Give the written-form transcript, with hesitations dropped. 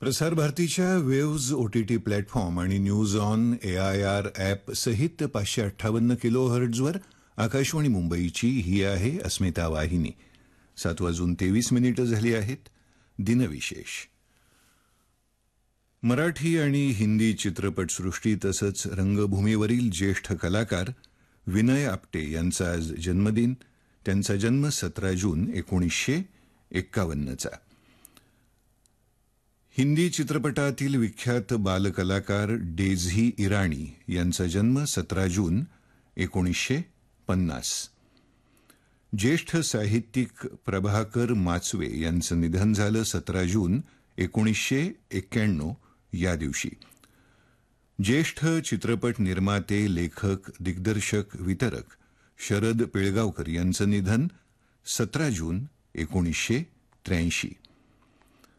प्रसार भारतीच्या waves OTT platform आणि न्यूज ऑन AIR ॲप सहित 558 किलो हर्ट्झवर आकाशवाणी मुंबईची ही आहे अस्मिता वाहिनी. 7:23 झाली आहेत. दिनविशेष. मराठी आणि हिंदी चित्रपटसृष्टी तसंच रंगभूमीवरील ज्येष्ठ कलाकार विनय आपटे यांचा आज जन्मदिन. त्यांचा जन्म 17 जून 1951चा. हिंदी चित्रपटातील विख्यात बालकलाकार डेझी इराणी यांचा जन्म 17 जून 1950. ज्येष्ठ साहित्यिक प्रभाकर माचवे यांचं निधन झालं 17 जून 1991 या दिवशी. ज्येष्ठ चित्रपट निर्माते, लेखक, दिग्दर्शक, वितरक शरद पिळगावकर यांचं निधन 17 जून 1983.